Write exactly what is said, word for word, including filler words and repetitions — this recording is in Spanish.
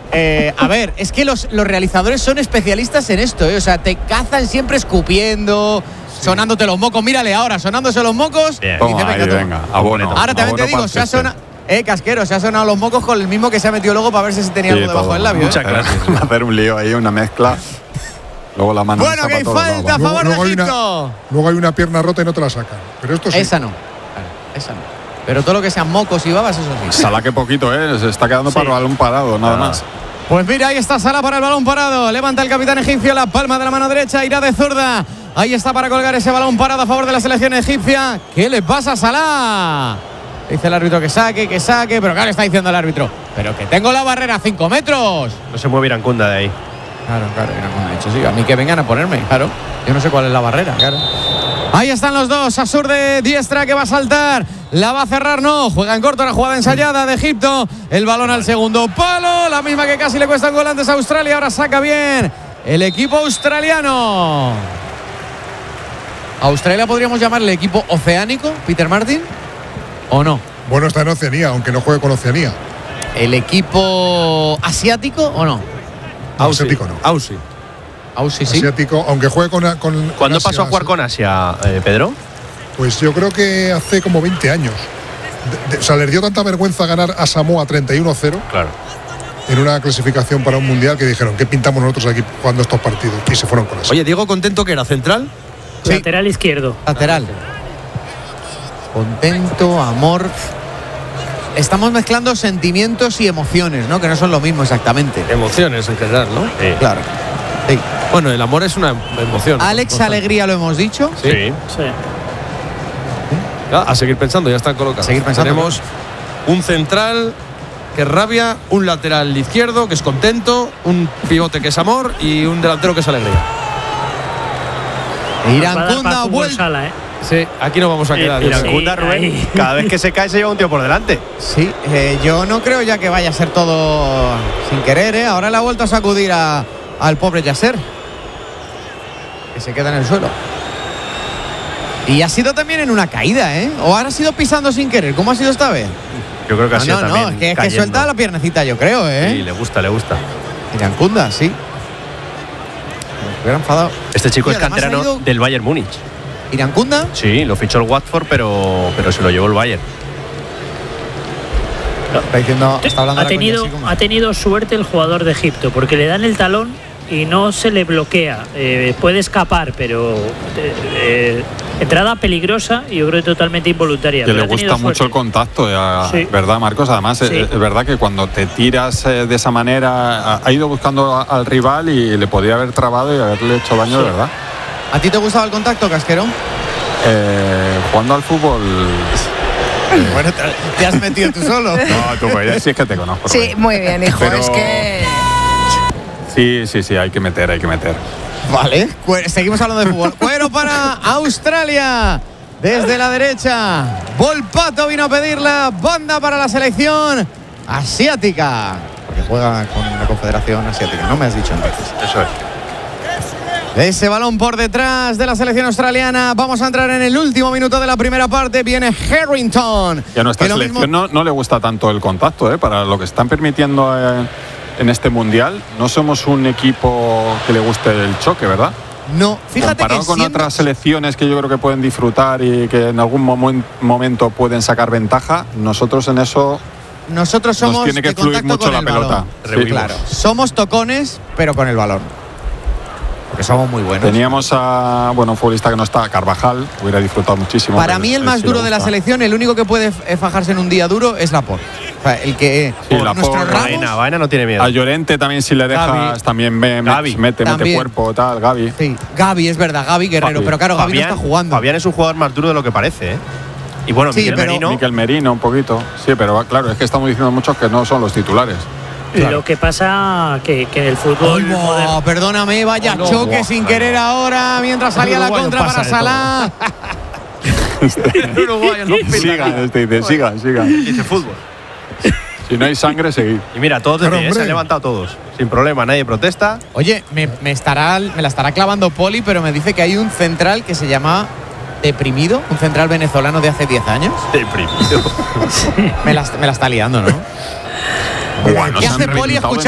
Eh, a ver, es que los, los realizadores son especialistas en esto, ¿eh? O sea, te cazan siempre escupiendo, sí. sonándote los mocos. Mírale ahora, sonándose los mocos. Bien. Toma, dice, venga, ahí, toma. venga, abono. Ahora también abono te digo, se ha sonado. Eh, Casquero, se ha sonado los mocos con el mismo que se ha metido luego para ver si se tenía sí, algo debajo todo. del labio. Muchas ¿eh? gracias. Hacer un lío ahí, una mezcla. Luego la mano. Bueno, que hay falta a favor luego, de luego Egipto. Hay una, luego hay una pierna rota y no te la sacan. Pero esto sí. Esa no. Claro, esa no. Pero todo lo que sean mocos y babas, eso sí. Salah que poquito, ¿eh? Se está quedando sí. para el balón parado, nada ah. más. Pues mira, ahí está Salah para el balón parado. Levanta el capitán egipcio la palma de la mano derecha, irá de zurda. Ahí está para colgar ese balón parado a favor de la selección egipcia. ¿Qué le pasa a Salah? Dice el árbitro que saque, que saque, pero claro, está diciendo el árbitro. Pero que tengo la barrera a cinco metros. No se mueve Irankunda de ahí. Claro, claro, Irankunda ha dicho, sí, a mí que vengan a ponerme, claro. Yo no sé cuál es la barrera, claro. Ahí están los dos, Asur de diestra que va a saltar. La va a cerrar, no. Juega en corto la jugada ensayada de Egipto. El balón al segundo palo. La misma que casi le cuesta un gol antes a Australia. Ahora saca bien el equipo australiano. ¿Australia podríamos llamarle equipo oceánico, Peter Martin? ¿O no? Bueno, está en Oceanía, aunque no juegue con Oceanía. ¿El equipo asiático o no? No, asiático no. Ausi. Ausi, sí. Asiático, aunque juegue con. con ¿Cuándo con pasó a jugar con Asia, eh, Pedro? Pues yo creo que hace como veinte años. De, de, o sea, les dio tanta vergüenza ganar a Samoa treinta y uno cero. Claro. En una clasificación para un mundial que dijeron, ¿qué pintamos nosotros aquí jugando estos partidos? Y se fueron con eso. Oye, Diego Contento, ¿que era central? Sí. Lateral izquierdo. Lateral. Contento, amor. Estamos mezclando sentimientos y emociones, ¿no? Que no son lo mismo exactamente. Emociones en general, ¿no? Sí. Claro. Sí. Bueno, el amor es una emoción. Alex Alegría, ¿lo hemos dicho? Sí. Sí. Ya, a seguir pensando, ya están colocados. Seguir pensando. Tenemos un central que es Rabia, un lateral izquierdo que es Contento, un pivote que es Amor y un delantero que es Alegría. Irankunda vuelve. Sala, ¿eh? Sí, aquí no vamos a quedar. Irankunda, sí, Rubén, ahí. Cada vez que se cae se lleva un tío por delante. Sí, eh, yo no creo ya que vaya a ser todo sin querer, ¿eh? Ahora le ha vuelto a sacudir a, al pobre Yasser, que se queda en el suelo. Y ha sido también en una caída, ¿eh? O ahora ha sido pisando sin querer. ¿Cómo ha sido esta vez? Yo creo que ha sido no, no, también no, es que, es que cayendo. suelta la piernecita, yo creo, ¿eh? Sí, le gusta, le gusta. Irankunda, sí. Me hubiera enfadado. Este chico y es canterano ido... del Bayern Múnich. ¿Irankunda? Sí, lo fichó el Watford, pero, pero se lo llevó el Bayern. Está diciendo, está hablando ha, tenido, como... ha tenido suerte el jugador de Egipto, porque le dan el talón y no se le bloquea. Eh, puede escapar, pero eh, eh, entrada peligrosa y yo creo que totalmente involuntaria. Que le gusta mucho el contacto, ya, sí. ¿verdad, Marcos? Además, sí. es, es verdad que cuando te tiras eh, de esa manera, ha, ha ido buscando a, al rival y le podía haber trabado y haberle hecho daño, sí. de verdad. ¿A ti te gustaba el contacto, Casquero? Eh, jugando al fútbol... Eh. Bueno, te, te has metido tú solo. No, tú, pues, sí es que te conozco. Sí, Rubén. Muy bien, hijo, Pero... es que... Sí, sí, sí, hay que meter, hay que meter. Vale, seguimos hablando de fútbol. Cuero para Australia. Desde la derecha, Volpato vino a pedir la banda para la selección asiática. Porque juega con la Confederación Asiática, no me has dicho antes. Eso es. Ese balón por detrás de la selección australiana. Vamos a entrar en el último minuto de la primera parte. Viene Harrington. Y a nuestra selección mismo... no, no le gusta tanto el contacto, ¿eh? Para lo que están permitiendo eh, en este mundial. No somos un equipo que le guste el choque, ¿verdad? No, fíjate comparado que con siendo... otras selecciones que yo creo que pueden disfrutar y que en algún momen, momento pueden sacar ventaja, nosotros en eso nosotros somos nos tiene que fluir mucho la pelota. Sí, claro. Somos tocones, pero con el balón. Porque somos muy buenos. Teníamos a bueno, un futbolista que no está, Carvajal, hubiera disfrutado muchísimo. Para mí el más duro de la selección, el único que puede fajarse en un día duro es Laporte. O sea, el que sí, nuestro Ramos, Vaina, Vaina no tiene miedo. A Llorente también si le dejas Gavi. También me, Gavi. mete, también. mete cuerpo tal, Gavi. Sí, Gavi es verdad, Gavi Guerrero, Fabi. Pero claro, Gavi Fabián, no está jugando. Fabián es un jugador más duro de lo que parece, ¿eh? Y bueno, sí, Miquel pero... Merino. Miquel Merino un poquito. Sí, pero claro, es que estamos diciendo muchos que no son los titulares. Claro. Lo que pasa que, que en el fútbol oh, moderno... Perdóname, vaya oh, no, choque oh, sin oh, querer ahora mientras salía la contra para Salah. Sigan, este dice, sigan, sigan. Dice fútbol. Si no hay sangre, seguid. Y mira, todos de pie, se han levantado todos. Sin problema, nadie protesta. Oye, me, me, estará, me la estará clavando Poli, pero me dice que hay un central que se llama Deprimido, un central venezolano de hace diez años. Deprimido. me, la, me la está liando, ¿no? Bueno, ¿Qué hace Poli escuchando?